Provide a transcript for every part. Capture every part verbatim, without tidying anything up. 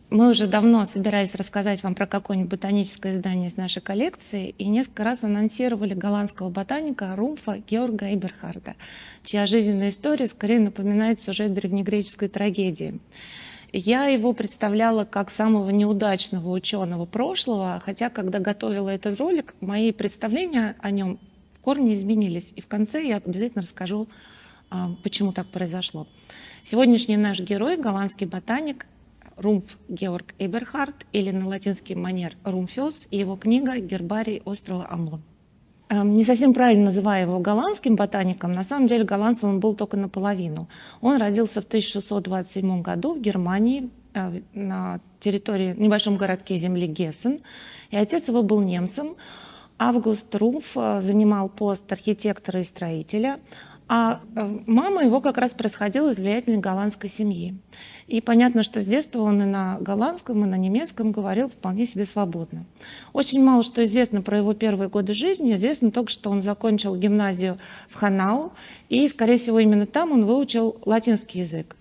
Мы уже давно собирались рассказать вам про какое-нибудь ботаническое издание из нашей коллекции и несколько раз анонсировали голландского ботаника Румфа Георга Эберхарда, чья жизненная история скорее напоминает сюжет древнегреческой трагедии. Я его представляла как самого неудачного ученого прошлого, хотя, когда готовила этот ролик, мои представления о нем в корне изменились. И в конце я обязательно расскажу, а, почему так произошло. Сегодняшний наш герой — голландский ботаник Румф Георг Эберхард, или на латинский манер Румфиус, и его книга «Гербарий острова Амон». Эм, Не совсем правильно называя его голландским ботаником, на самом деле голландцем он был только наполовину. Он родился в тысяча шестьсот двадцать седьмом году в Германии, э, на территории, в небольшом городке земли Гессен, и отец его был немцем. Август Румф э, занимал пост архитектора и строителя, а э, мама его как раз происходила из влиятельной голландской семьи. И понятно, что с детства он и на голландском, и на немецком говорил вполне себе свободно. Очень мало что известно про его первые годы жизни. Известно только, что он закончил гимназию в Ханау, и, скорее всего, именно там он выучил латинский язык.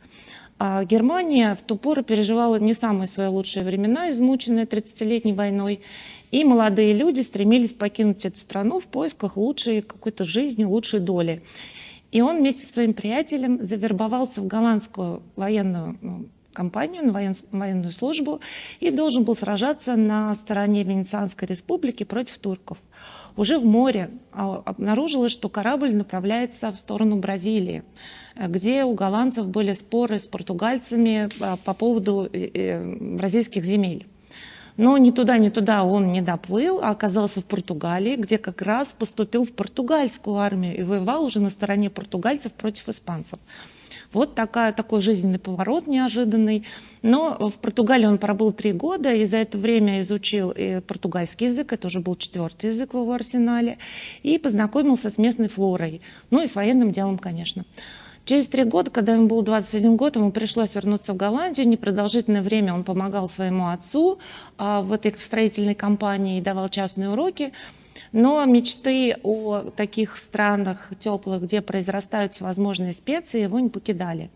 А Германия в ту пору переживала не самые свои лучшие времена, измученная тридцатилетней войной, и молодые люди стремились покинуть эту страну в поисках лучшей какой-то жизни, лучшей доли. И он вместе со своим приятелем завербовался в голландскую военную ну, компанию, на воен- военную службу, и должен был сражаться на стороне Венецианской республики против турков. Уже в море а, обнаружилось, что корабль направляется в сторону Бразилии, где у голландцев были споры с португальцами а, по поводу э, э, бразильских земель. Но ни туда, ни туда он не доплыл, а оказался в Португалии, где как раз поступил в португальскую армию и воевал уже на стороне португальцев против испанцев. Вот такая, такой жизненный поворот неожиданный. Но в Португалии он пробыл три года, и за это время изучил и португальский язык, это уже был четвертый язык в его арсенале, и познакомился с местной флорой, ну и с военным делом, конечно. Через три года, когда ему был двадцать один год, ему пришлось вернуться в Голландию. Непродолжительное время он помогал своему отцу а, в этой строительной компании и давал частные уроки. Но мечты о таких странах теплых, где произрастают всевозможные специи, его не покидали.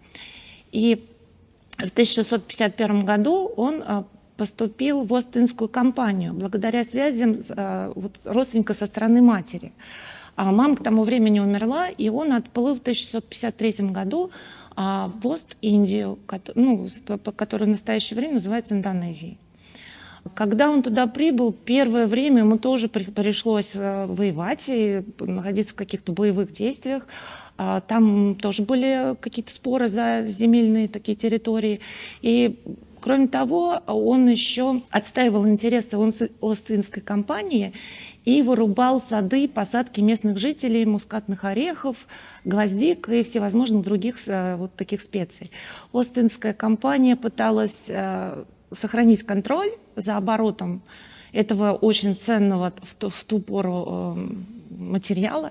И в тысяча шестьсот пятьдесят первом году он а, поступил в Ост-Индскую компанию благодаря связям а, вот, родственника со стороны матери. А мама к тому времени умерла, и он отплыл в тысяча шестьсот пятьдесят третьем году а, в Ост-Индию, ну, которая в настоящее время называется Индонезией. Когда он туда прибыл, первое время ему тоже при, пришлось воевать и находиться в каких-то боевых действиях. А, там тоже были какие-то споры за земельные такие территории. И кроме того, он еще отстаивал интересы Ост-Индской компании и вырубал сады, посадки местных жителей, мускатных орехов, гвоздик и всевозможных других вот таких специй. Ост-Индская компания пыталась сохранить контроль за оборотом этого очень ценного в ту, в ту пору материала.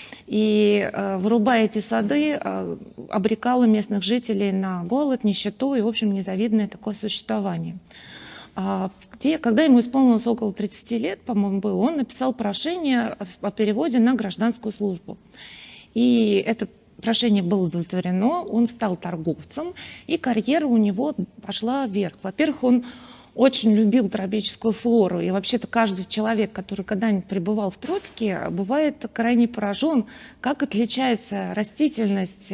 И, вырубая эти сады, обрекала местных жителей на голод, нищету и, в общем, незавидное такое существование. Где, когда ему исполнилось около тридцати лет, по-моему, было, он написал прошение о переводе на гражданскую службу. И это прошение было удовлетворено, он стал торговцем, и карьера у него пошла вверх. Во-первых, он очень любил тропическую флору, и вообще-то каждый человек, который когда-нибудь пребывал в тропике, бывает крайне поражен, как отличается растительность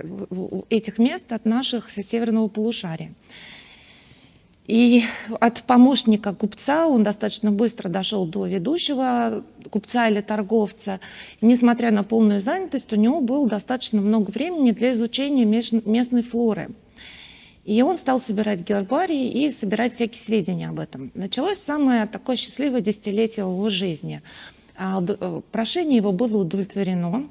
этих мест от наших со северного полушария. И от помощника купца он достаточно быстро дошел до ведущего купца или торговца. И, несмотря на полную занятость, у него было достаточно много времени для изучения местной флоры. И он стал собирать гербарий и собирать всякие сведения об этом. Началось самое такое счастливое десятилетие в его жизни. Прошение его было удовлетворено.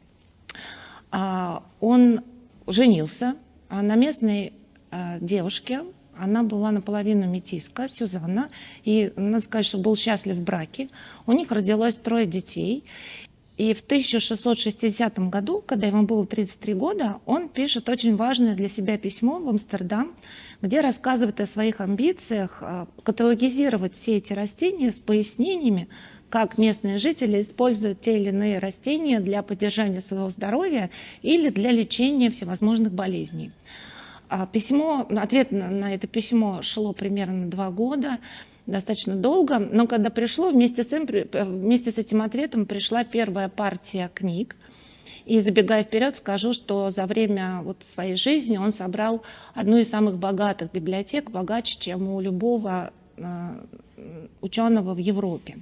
Он женился на местной девушке. Она была наполовину метиска, Сюзанна, и надо сказать, что был счастлив в браке. У них родилось трое детей. И в тысяча шестьсот шестидесятом году, когда ему было тридцать три года, он пишет очень важное для себя письмо в Амстердам, где рассказывает о своих амбициях каталогизировать все эти растения с пояснениями, как местные жители используют те или иные растения для поддержания своего здоровья или для лечения всевозможных болезней. А письмо, ответ на, на это письмо шло примерно два года, достаточно долго, но когда пришло, вместе с, им, вместе с этим ответом пришла первая партия книг. И забегая вперед, скажу, что за время вот своей жизни он собрал одну из самых богатых библиотек, богаче, чем у любого э, ученого в Европе.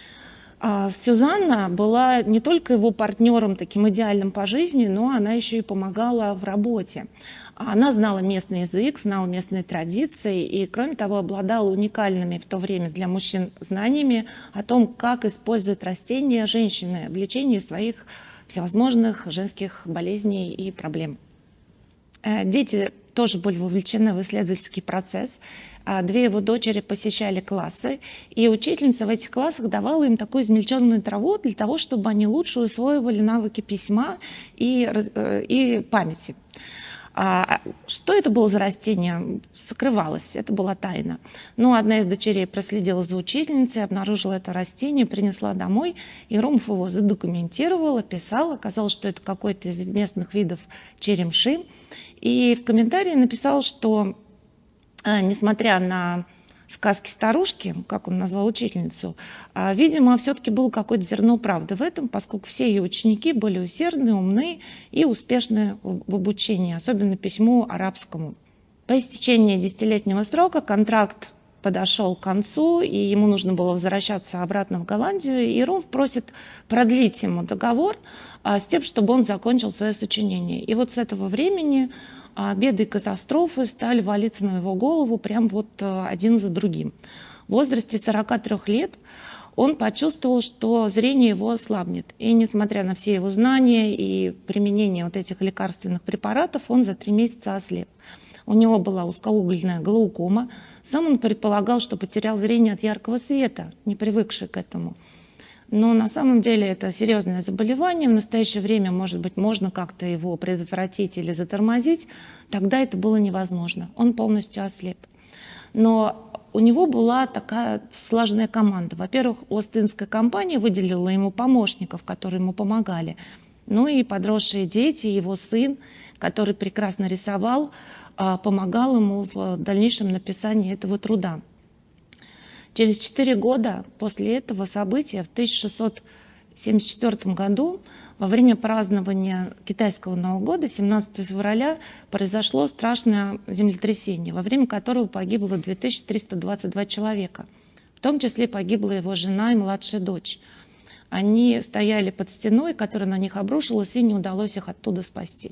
А Сюзанна была не только его партнером, таким идеальным по жизни, но она еще и помогала в работе. Она знала местный язык, знала местные традиции и, кроме того, обладала уникальными в то время для мужчин знаниями о том, как используют растения женщины в лечении своих всевозможных женских болезней и проблем. Дети тоже были вовлечены в исследовательский процесс. Две его дочери посещали классы, и учительница в этих классах давала им такую измельченную траву для того, чтобы они лучше усвоивали навыки письма и, и памяти. А что это было за растение, сокрывалось, это была тайна. Но одна из дочерей проследила за учительницей, обнаружила это растение, принесла домой, и Румф его задокументировал, описал. Оказалось, что это какой-то из местных видов черемши. И в комментарии написал, что, несмотря на сказки старушки, как он назвал учительницу, видимо, все-таки было какое-то зерно правды в этом, поскольку все ее ученики были усердны, умны и успешны в обучении, особенно письму арабскому. По истечении десятилетнего срока контракт подошел к концу, и ему нужно было возвращаться обратно в Голландию, и Румф просит продлить ему договор с тем, чтобы он закончил свое сочинение. И вот с этого времени беды и катастрофы стали валиться на его голову прям вот один за другим. В возрасте сорока трёх лет он почувствовал, что зрение его ослабнет. И несмотря на все его знания и применение вот этих лекарственных препаратов, он за три месяца ослеп. У него была узкоугольная глаукома. Сам он предполагал, что потерял зрение от яркого света, не привыкший к этому. Но на самом деле это серьезное заболевание. В настоящее время, может быть, можно как-то его предотвратить или затормозить. Тогда это было невозможно. Он полностью ослеп. Но у него была такая слаженная команда. Во-первых, Остинская компания выделила ему помощников, которые ему помогали. Ну и подросшие дети, его сын, который прекрасно рисовал, помогал ему в дальнейшем написании этого труда. Через четыре года после этого события, в тысяча шестьсот семьдесят четвёртом году, во время празднования китайского Нового года, семнадцатого февраля, произошло страшное землетрясение, во время которого погибло две тысячи триста двадцать два человека. В том числе погибла его жена и младшая дочь. Они стояли под стеной, которая на них обрушилась, и не удалось их оттуда спасти.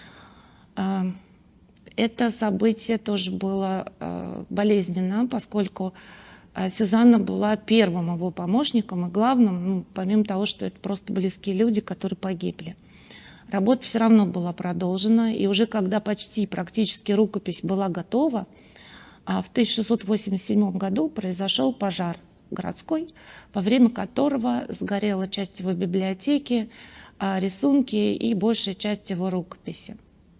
Это событие тоже было болезненно, поскольку Сюзанна была первым его помощником и главным, ну, помимо того, что это просто близкие люди, которые погибли. Работа все равно была продолжена, и уже когда почти практически рукопись была готова, в тысяча шестьсот восемьдесят седьмом году произошел пожар городской, во время которого сгорела часть его библиотеки, рисунки и большая часть его рукописи.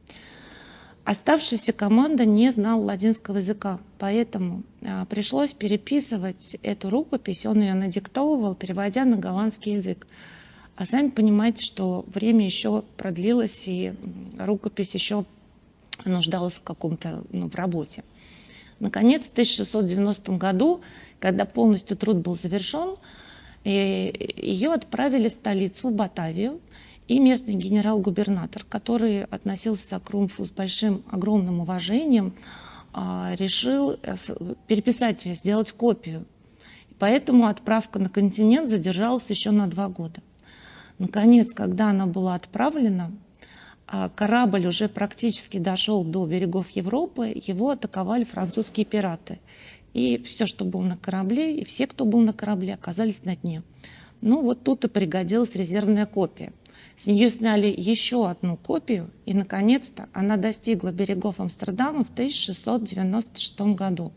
Оставшаяся команда не знала ладинского языка, поэтому а, пришлось переписывать эту рукопись. Он ее надиктовывал, переводя на голландский язык. А сами понимаете, что время еще продлилось, и рукопись еще нуждалась в каком-то, ну, в работе. Наконец, в тысяча шестьсот девяностом году, когда полностью труд был завершен, ее отправили в столицу, в Батавию. И местный генерал-губернатор, который относился к Румфу с большим, огромным уважением, решил переписать ее, сделать копию. Поэтому отправка на континент задержалась еще на два года. Наконец, когда она была отправлена, корабль уже практически дошел до берегов Европы, его атаковали французские пираты. И все, что было на корабле, и все, кто был на корабле, оказались на дне. Ну вот тут и пригодилась резервная копия. С нее сняли еще одну копию, и, наконец-то, она достигла берегов Амстердама в тысяча шестьсот девяносто шестом году.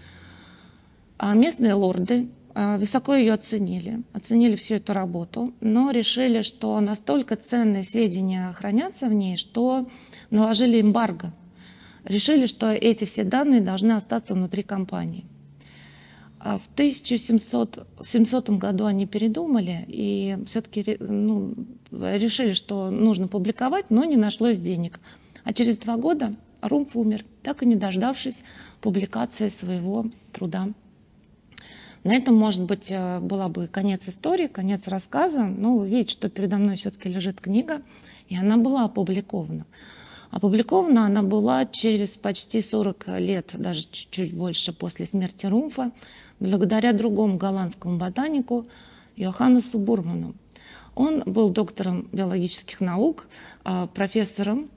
А местные лорды высоко ее оценили, оценили всю эту работу, но решили, что настолько ценные сведения хранятся в ней, что наложили эмбарго. Решили, что эти все данные должны остаться внутри компании. В тысяча семисотом году они передумали и все-таки, ну, решили, что нужно публиковать, но не нашлось денег. А через два года Румф умер, так и не дождавшись публикации своего труда. На этом, может быть, была бы конец истории, конец рассказа, но вы видите, что передо мной все-таки лежит книга, и она была опубликована. Опубликована она была через почти сорок лет, даже чуть-чуть больше после смерти Румфа, благодаря другому голландскому ботанику Йоханнесу Бурману. Он был доктором биологических наук, профессором,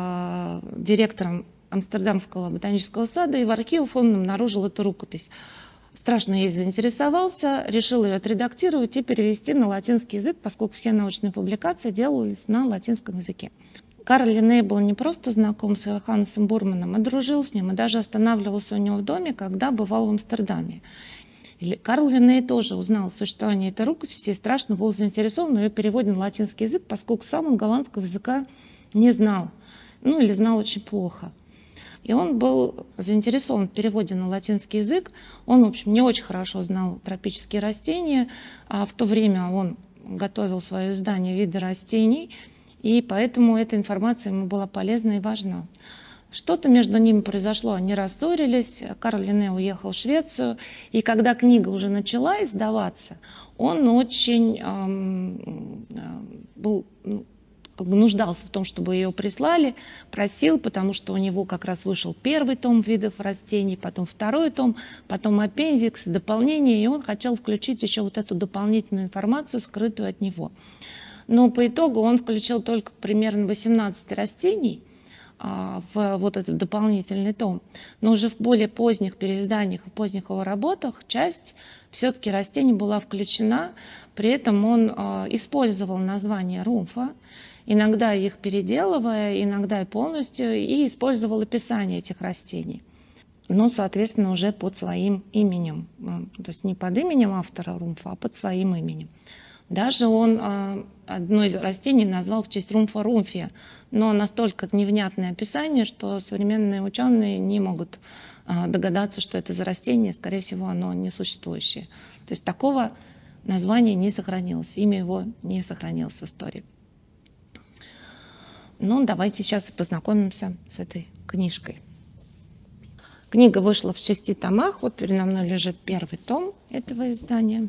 директором Амстердамского ботанического сада, и в архивах он обнаружил эту рукопись. Страшно ей заинтересовался, решил ее отредактировать и перевести на латинский язык, поскольку все научные публикации делались на латинском языке. Карл Линней был не просто знаком с Йоханнесом Бурманом, а дружил с ним и даже останавливался у него в доме, когда бывал в Амстердаме. И Карл Линней тоже узнал о существовании этой рукописи и страшно был заинтересован в ее переводе на латинский язык, поскольку сам он голландского языка не знал, ну или знал очень плохо. И он был заинтересован в переводе на латинский язык. Он, в общем, не очень хорошо знал тропические растения, а в то время он готовил свое издание «Виды растений», и поэтому эта информация ему была полезна и важна. Что-то между ними произошло, они рассорились, Карл Линней уехал в Швецию, и когда книга уже начала издаваться, он очень эм, был... Ну, как бы нуждался в том, чтобы ее прислали, просил, потому что у него как раз вышел первый том видов растений, потом второй том, потом аппендикс, дополнение, и он хотел включить еще вот эту дополнительную информацию, скрытую от него. Но по итогу он включил только примерно восемнадцать растений а, в вот этот дополнительный том, но уже в более поздних переизданиях и поздних его работах часть все-таки растений была включена, при этом он а, использовал название Румфа, иногда их переделывая, иногда и полностью, и использовал описание этих растений. Ну, соответственно, уже под своим именем. То есть не под именем автора Румфа, а под своим именем. Даже он а, одно из растений назвал в честь Румфа Румфия, но настолько невнятное описание, что современные ученые не могут а, догадаться, что это за растение, скорее всего, оно несуществующее. То есть такого названия не сохранилось, имя его не сохранилось в истории. Ну, давайте сейчас и познакомимся с этой книжкой. Книга вышла в шести томах. Вот передо мной лежит первый том этого издания.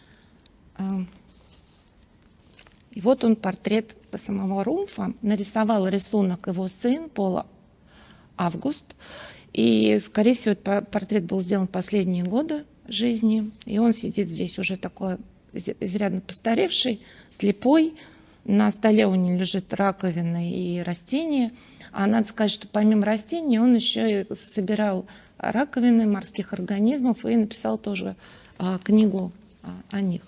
И вот он, портрет самого Румфа. Нарисовал рисунок его сын Пол Август. И, скорее всего, этот портрет был сделан в последние годы жизни. И он сидит здесь уже такой изрядно постаревший, слепой. На столе у него лежит раковина и растения. А надо сказать, что помимо растений он еще и собирал раковины морских организмов и написал тоже а, книгу а, о них.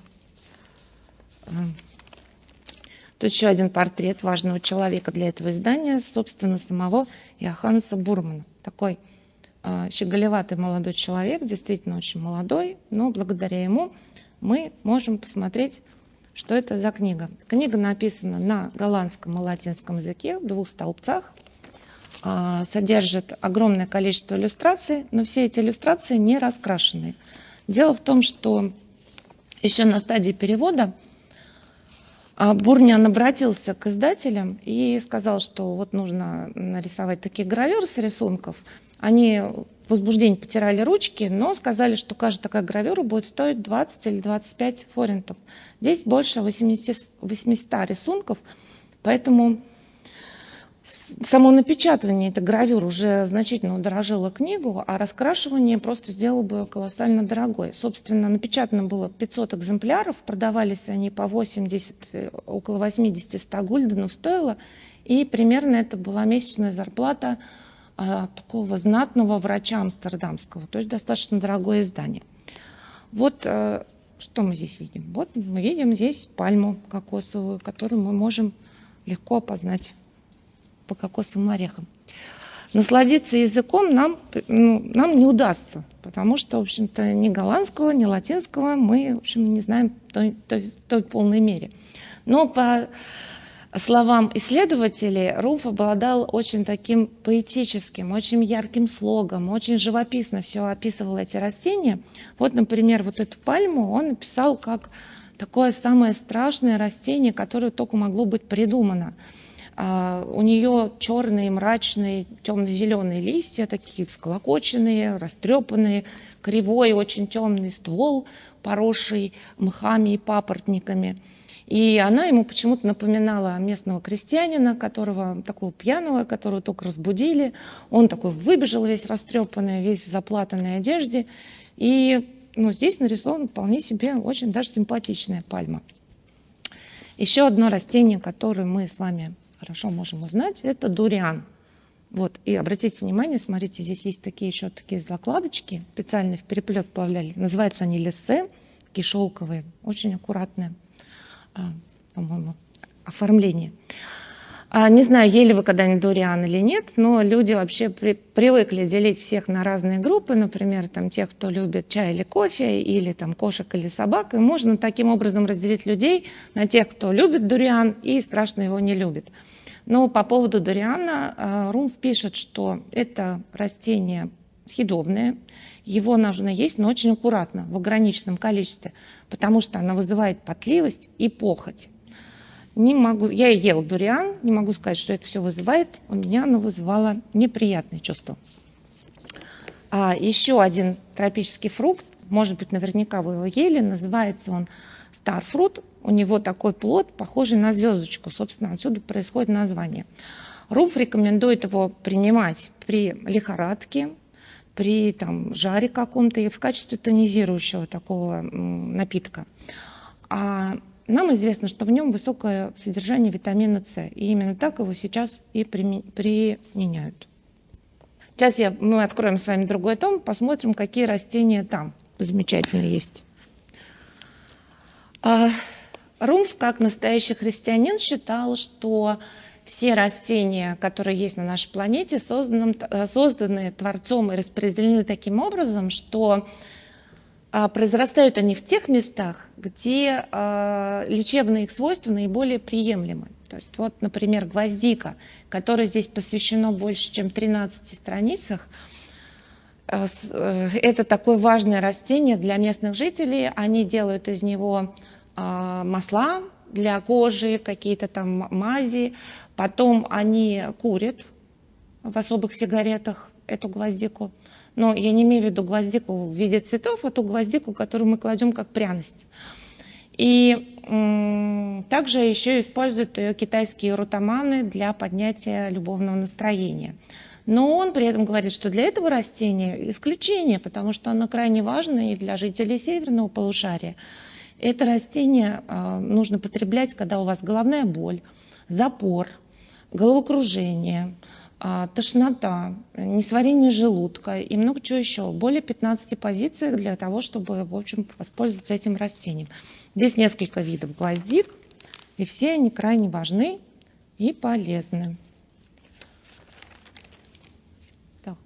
Тут еще один портрет важного человека для этого издания, собственно, самого Йоханнеса Бурмана. Такой а, щеголеватый молодой человек, действительно очень молодой, но благодаря ему мы можем посмотреть, что это за книга. Книга написана на голландском и латинском языке в двух столбцах, содержит огромное количество иллюстраций, но все эти иллюстрации не раскрашены. Дело в том, что еще на стадии перевода Бурман обратился к издателям и сказал, что вот нужно нарисовать такие гравюры с рисунков. Они в возбуждении потирали ручки, но сказали, что каждая такая гравюра будет стоить двадцать или двадцать пять форинтов. Здесь больше восьмисот рисунков, поэтому само напечатывание этой гравюры уже значительно удорожило книгу, а раскрашивание просто сделало бы колоссально дорогой. Собственно, напечатано было пятьсот экземпляров, продавались они по восемьдесят, около восемьдесят-ста гульденов стоило, и примерно это была месячная зарплата такого знатного врача амстердамского, то есть достаточно дорогое издание. Вот что мы здесь видим. Вот мы видим здесь пальму кокосовую, которую мы можем легко опознать по кокосовым орехам. Насладиться языком нам, ну, нам не удастся, потому что, в общем-то, ни голландского, ни латинского мы, в общем, не знаем в той, той, той полной мере. Но по словам исследователей, Румф обладал очень таким поэтическим, очень ярким слогом, очень живописно все описывал эти растения. Вот, например, вот эту пальму он написал как такое самое страшное растение, которое только могло быть придумано. А, у нее черные, мрачные, темно-зеленые листья, такие всклокоченные, растрепанные, кривой, очень темный ствол, поросший мхами и папоротниками. И она ему почему-то напоминала местного крестьянина, которого такого пьяного, которого только разбудили. Он такой выбежал весь растрепанный, весь в заплатанной одежде. И ну, здесь нарисована вполне себе очень даже симпатичная пальма. Еще одно растение, которое мы с вами хорошо можем узнать, это дуриан. Вот, и обратите внимание, смотрите, здесь есть такие еще такие закладочки, специально в переплет вплавляли. Называются они лессе, такие шелковые, очень аккуратные, а, по-моему, оформление. А, не знаю, ели вы когда-нибудь дуриан или нет, но люди вообще при, привыкли делить всех на разные группы, например, там тех, кто любит чай или кофе, или там кошек или собак, и можно таким образом разделить людей на тех, кто любит дуриан и страшно его не любит. Но по поводу дуриана Румф пишет, что это растение съедобное, его нужно есть, но очень аккуратно, в ограниченном количестве, потому что она вызывает потливость и похоть. Не могу, я ел дуриан, не могу сказать, что это все вызывает, у меня оно вызывало неприятные чувства. А еще один тропический фрукт, может быть, наверняка вы его ели, называется он старфрут. У него такой плод, похожий на звездочку. Собственно, отсюда происходит название. Румф рекомендует его принимать при лихорадке, при там, жаре каком-то и в качестве тонизирующего такого напитка. А нам известно, что в нем высокое содержание витамина С. И именно так его сейчас и применяют. Сейчас я, мы откроем с вами другой том, посмотрим, какие растения там замечательные есть. Румф, как настоящий христианин, считал, что все растения, которые есть на нашей планете, созданы, созданы Творцом и распределены таким образом, что произрастают они в тех местах, где лечебные их свойства наиболее приемлемы. То есть вот, например, гвоздика, которой здесь посвящено больше, чем тринадцати страницах, это такое важное растение для местных жителей. Они делают из него масла для кожи, какие-то там мази. Потом они курят в особых сигаретах эту гвоздику. Но я не имею в виду гвоздику в виде цветов, а ту гвоздику, которую мы кладем как пряность. И м, также еще используют ее китайские рутаманы для поднятия любовного настроения. Но он при этом говорит, что для этого растения исключение, потому что оно крайне важно и для жителей северного полушария. Это растение э, нужно потреблять, когда у вас головная боль, запор, головокружение, э, тошнота, несварение желудка и много чего еще. Более пятнадцати позиций для того, чтобы, в общем, воспользоваться этим растением. Здесь несколько видов гвоздик, и все они крайне важны и полезны. Так.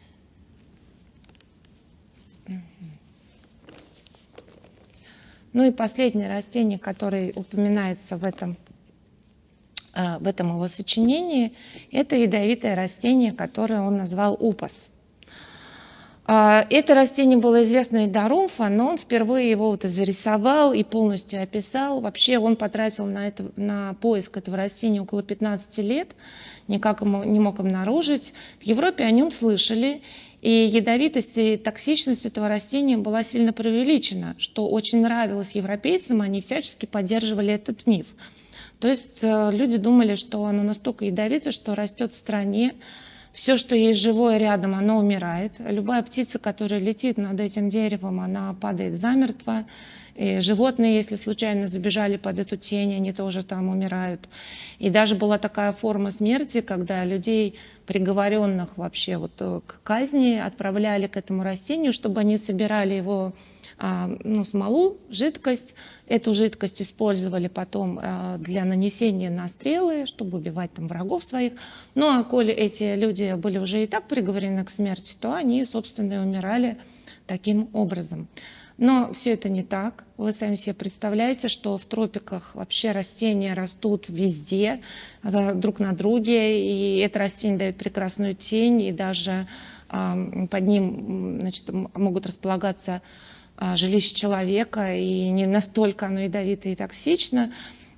Ну и последнее растение, которое упоминается в этом, в этом его сочинении, это ядовитое растение, которое он назвал упас. Это растение было известно и до Румфа, но он впервые его вот и зарисовал и полностью описал. Вообще он потратил на, это, на поиск этого растения около пятнадцати лет, никак ему не мог обнаружить. В Европе о нем слышали. И ядовитость и токсичность этого растения была сильно преувеличена, что очень нравилось европейцам, они всячески поддерживали этот миф. То есть люди думали, что оно настолько ядовито, что растет в стране, все, что есть живое рядом, оно умирает. Любая птица, которая летит над этим деревом, она падает замертво. И животные, если случайно забежали под эту тень, они тоже там умирают. И даже была такая форма смерти, когда людей, приговоренных вообще вот к казни, отправляли к этому растению, чтобы они собирали его, ну, смолу, жидкость. Эту жидкость использовали потом для нанесения на стрелы, чтобы убивать там врагов своих. Ну а коли эти люди были уже и так приговорены к смерти, то они, собственно, и умирали таким образом. Но все это не так. Вы сами себе представляете, что в тропиках вообще растения растут везде, друг на друге, и это растение дает прекрасную тень, и даже э, под ним, значит, могут располагаться э, жилища человека, и не настолько оно ядовито и токсично.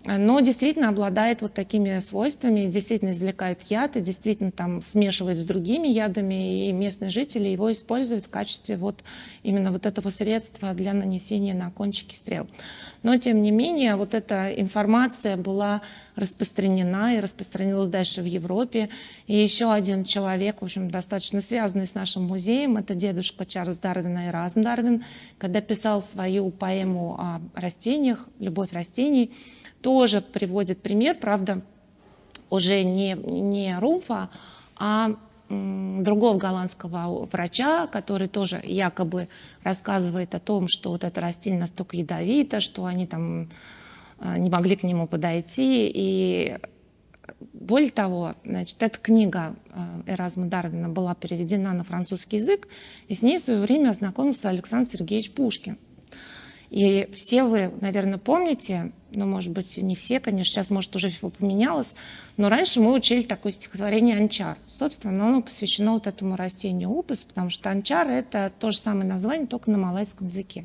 но действительно обладает вот такими свойствами, действительно извлекают яд, и действительно там смешивают с другими ядами, и местные жители его используют в качестве вот именно вот этого средства для нанесения на кончики стрел. Но тем не менее, вот эта информация была распространена и распространилась дальше в Европе. И еще один человек, в общем, достаточно связанный с нашим музеем, это дедушка Чарльз Дарвин, Эразм Дарвин, когда писал свою поэму о растениях, «Любовь растений», тоже приводит пример, правда, уже не, не Румфа, а м, другого голландского врача, который тоже якобы рассказывает о том, что вот это растение настолько ядовито, что они там э, не могли к нему подойти. И более того, значит, эта книга э, Эразма Дарвина была переведена на французский язык, и с ней в свое время ознакомился Александр Сергеевич Пушкин. И все вы, наверное, помните, ну, может быть, не все, конечно, сейчас, может, уже все поменялось, но раньше мы учили такое стихотворение «Анчар». Собственно, оно посвящено вот этому растению упас, потому что анчар – это то же самое название, только на малайском языке.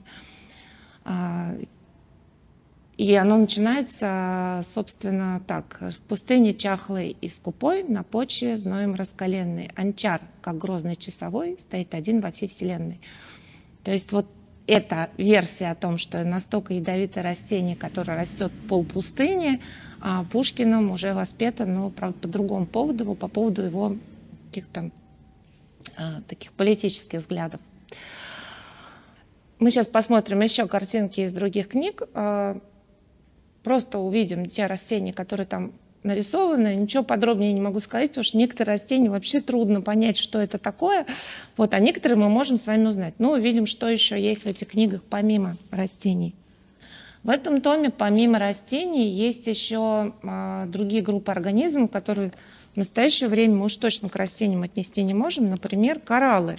И оно начинается, собственно, так. «В пустыне чахлой и скупой, на почве зноем раскаленной. Анчар, как грозный часовой, стоит один во всей вселенной». То есть вот эта версия о том, что настолько ядовитое растение, которое растет полпустыни, а Пушкиным уже воспето, но, правда, по другому поводу, по поводу его каких-то а, таких политических взглядов. Мы сейчас посмотрим еще картинки из других книг. А, просто увидим те растения, которые там нарисованы. Ничего подробнее не могу сказать, потому что некоторые растения вообще трудно понять, что это такое. Вот, а некоторые мы можем с вами узнать. Ну, увидим, что еще есть в этих книгах помимо растений. В этом томе помимо растений есть еще а, другие группы организмов, которые в настоящее время мы уж точно к растениям отнести не можем. Например, кораллы.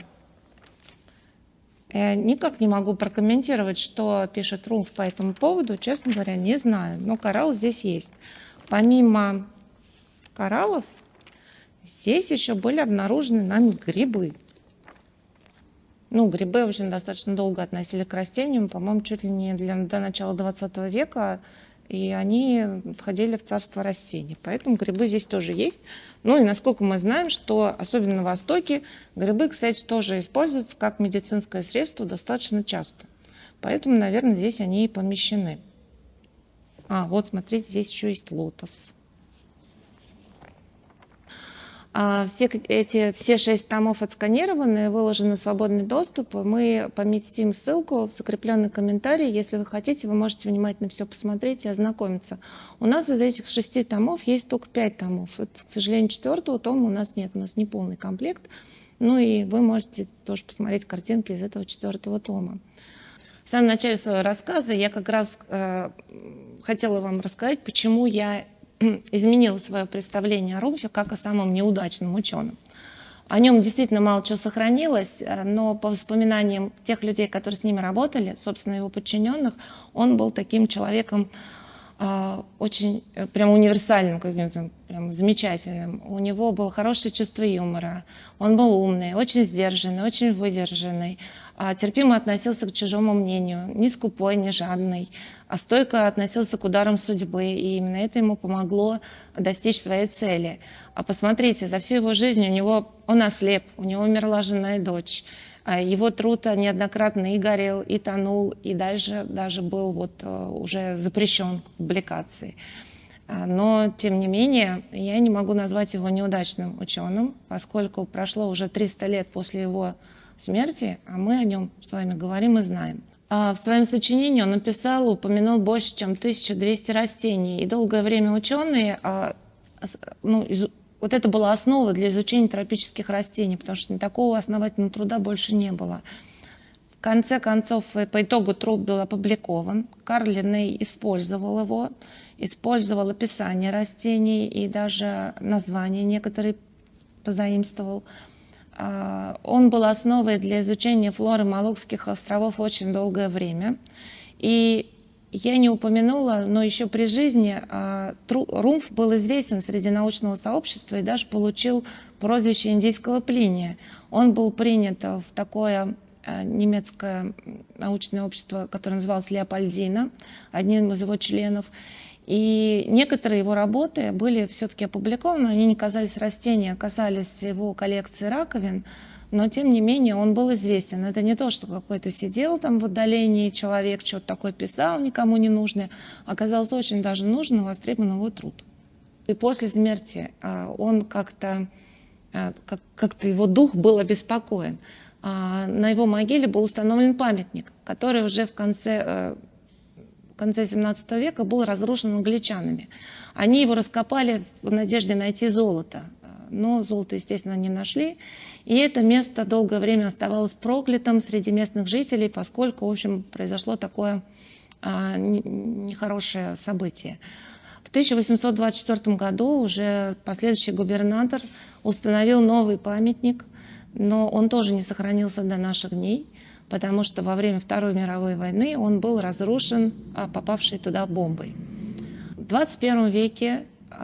Я никак не могу прокомментировать, что пишет Румф по этому поводу, честно говоря, не знаю. Но коралл здесь есть. Помимо кораллов, здесь еще были обнаружены нами грибы. Ну, грибы очень достаточно долго относили к растениям, по-моему, чуть ли не для, до начала двадцатого века, и они входили в царство растений. Поэтому грибы здесь тоже есть. Ну и насколько мы знаем, что особенно на Востоке грибы, кстати, тоже используются как медицинское средство достаточно часто. Поэтому, наверное, здесь они и помещены. А, вот, смотрите, здесь еще есть лотос. А, все эти все шесть томов отсканированы, выложены в свободный доступ. Мы поместим ссылку в закрепленный комментарий. Если вы хотите, вы можете внимательно все посмотреть и ознакомиться. У нас из этих шести томов есть только пять томов. Это, к сожалению, четвертого тома у нас нет, у нас не полный комплект. Ну и вы можете тоже посмотреть картинки из этого четвертого тома. В самом начале своего рассказа я как раз э, хотела вам рассказать, почему я изменила свое представление о Румфе как о самом неудачном ученом. О нем действительно мало чего сохранилось, но по воспоминаниям тех людей, которые с ними работали, собственно, его подчиненных, он был таким человеком э, очень прям универсальным, каким-то прям замечательным. У него было хорошее чувство юмора, он был умный, очень сдержанный, очень выдержанный, терпимо относился к чужому мнению, не скупой, не жадный, а стойко относился к ударам судьбы, и именно это ему помогло достичь своей цели. А посмотрите, за всю его жизнь у него, он ослеп, у него умерла жена и дочь, его труд неоднократно и горел, и тонул, и дальше даже был вот уже запрещен к публикации. Но, тем не менее, я не могу назвать его неудачным ученым, поскольку прошло уже триста лет после его смерти, а мы о нем с вами говорим и знаем. А в своем сочинении он написал, упомянул больше, чем тысяча двести растений. И долгое время ученые, ну, из, вот это была основа для изучения тропических растений, потому что такого основательного труда больше не было. В конце концов, по итогу труд был опубликован. Карл Линней использовал его, использовал описание растений и даже названия некоторые позаимствовал. Он был основой для изучения флоры Малукских островов очень долгое время. И я не упомянула, но еще при жизни Румф был известен среди научного сообщества и даже получил прозвище индийского Плиния. Он был принят в такое немецкое научное общество, которое называлось Леопольдина, одним из его членов. И некоторые его работы были все-таки опубликованы, они не касались растений, а касались его коллекции раковин, но тем не менее он был известен. Это не то, что какой-то сидел там в отдалении человек, что-то такое писал, никому не нужное. Оказался очень даже нужным, востребован его труд. И после смерти он как-то, как-то его дух был обеспокоен. На его могиле был установлен памятник, который уже в конце, в конце семнадцатого века был разрушен англичанами. Они его раскопали в надежде найти золото, но золото, естественно, не нашли. И это место долгое время оставалось проклятым среди местных жителей, поскольку, в общем, произошло такое а, нехорошее событие. В тысяча восемьсот двадцать четвёртом году уже последующий губернатор установил новый памятник, но он тоже не сохранился до наших дней, потому что во время Второй мировой войны он был разрушен попавшей туда бомбой. В двадцать первом веке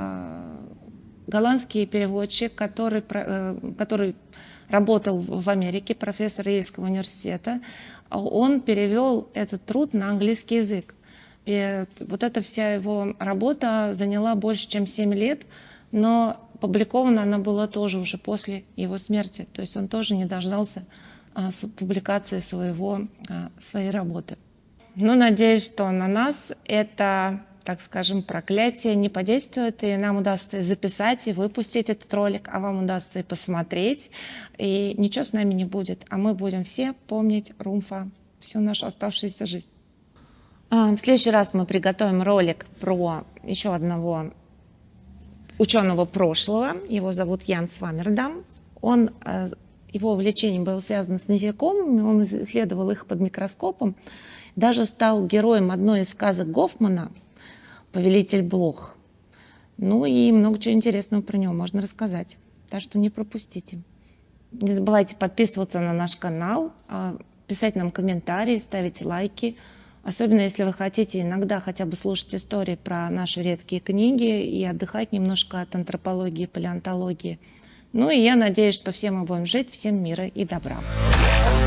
голландский переводчик, который, который работал в Америке, профессор Ельского университета, он перевел этот труд на английский язык. И вот эта вся его работа заняла больше, чем семь лет, но опубликована она была тоже уже после его смерти. То есть он тоже не дождался а, публикации своего, а, своей работы. Но надеюсь, что на нас это, так скажем, проклятие не подействует, и нам удастся записать и выпустить этот ролик, а вам удастся и посмотреть, и ничего с нами не будет. А мы будем все помнить Румфа всю нашу оставшуюся жизнь. В следующий раз мы приготовим ролик про еще одного ученого прошлого. Его зовут Ян Свамердам. Он, его увлечение было связано с насекомыми, он исследовал их под микроскопом, даже стал героем одной из сказок Гофмана «Повелитель блох». Ну и много чего интересного про него можно рассказать, так что не пропустите. Не забывайте подписываться на наш канал, писать нам комментарии, ставить лайки. Особенно если вы хотите иногда хотя бы слушать истории про наши редкие книги и отдыхать немножко от антропологии, палеонтологии. Ну и я надеюсь, что все мы будем жить, всем мира и добра.